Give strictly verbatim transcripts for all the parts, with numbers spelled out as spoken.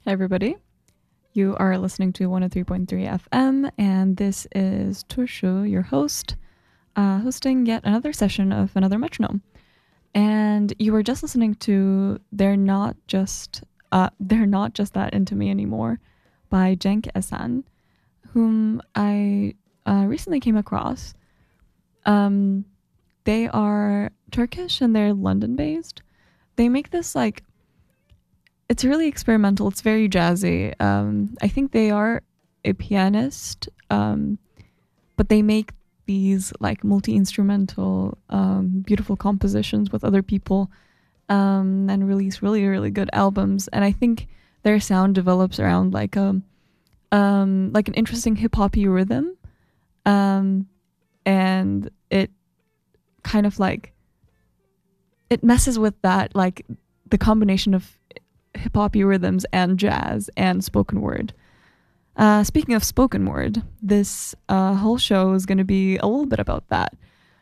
Hi, everybody. You are listening to one oh three point three F M, and this is Turshu, your host, uh, hosting yet another session of Another Metronome. And you were just listening to "They're Not Just uh, They're Not Just That Into Me Anymore" by Cenk Esen, whom I uh, recently came across. Um, they are Turkish and they're London-based. They make this like it's really experimental. It's very jazzy. Um, I think they are a pianist, um, but they make these like multi-instrumental, um, beautiful compositions with other people, um, and release really, really good albums. And I think their sound develops around like a, um, like an interesting hip hoppy rhythm, um, and it kind of like it messes with that like the combination of hip hoppy rhythms and jazz and spoken word. Uh, speaking of spoken word, this uh, whole show is going to be a little bit about that,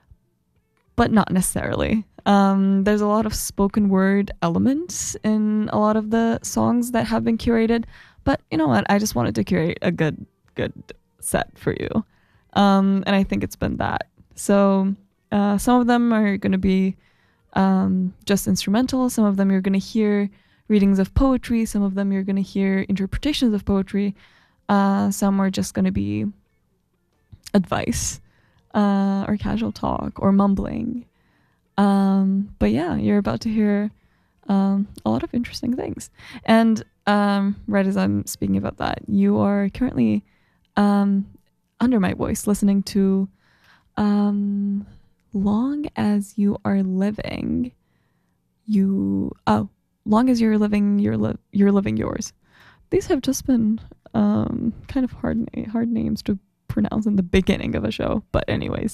but not necessarily. Um, there's a lot of spoken word elements in a lot of the songs that have been curated, but you know what? I just wanted to curate a good, good set for you, um, and I think it's been that. So uh, some of them are going to be um, just instrumental. Some of them you're going to hear readings of poetry. Some of them you're going to hear interpretations of poetry. Uh, some are just going to be advice uh, or casual talk or mumbling. Um, but yeah, you're about to hear um, a lot of interesting things. And um, right as I'm speaking about that, you are currently um, under my voice listening to um, Long as You Are Living. You, oh, Long as you're living, you're li- you're living yours. These have just been um, kind of hard na- hard names to pronounce in the beginning of a show. But anyways,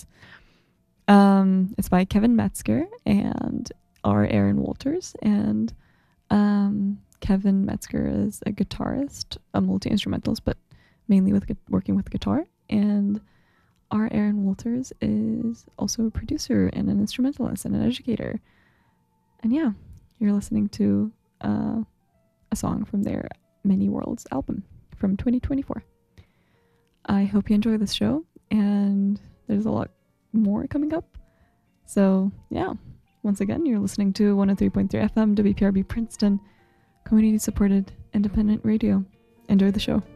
um, it's by Kevin Metzger and R. Aaron Walters. And um, Kevin Metzger is a guitarist, a multi-instrumentalist, but mainly with gu- working with guitar. And R. Aaron Walters is also a producer and an instrumentalist and an educator. And yeah. You're listening to uh, a song from their Many Worlds album from twenty twenty-four. I hope you enjoy this show, and there's a lot more coming up. So, yeah, once again, you're listening to one oh three point three F M, W P R B Princeton, community-supported independent radio. Enjoy the show.